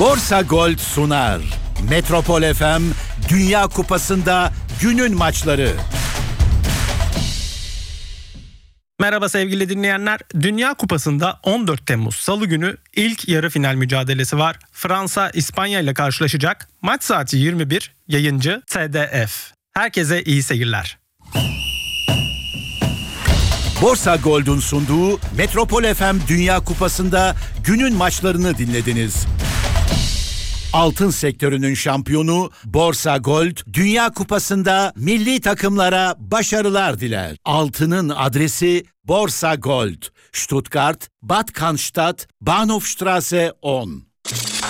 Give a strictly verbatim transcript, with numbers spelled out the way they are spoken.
Borsa Gold sunar. Metropol F M Dünya Kupası'nda günün maçları. Merhaba sevgili dinleyenler. Dünya Kupası'nda on dört Temmuz Salı günü ilk yarı final mücadelesi var. Fransa İspanya ile karşılaşacak. Maç saati yirmi bir. Yayıncı T D F. Herkese iyi seyirler. Borsa Gold'un sunduğu Metropol F M Dünya Kupası'nda günün maçlarını dinlediniz. Altın sektörünün şampiyonu Borsa Gold, Dünya Kupası'nda milli takımlara başarılar diler. Altının adresi Borsa Gold, Stuttgart, Bad Cannstatt, Bahnhofstraße on.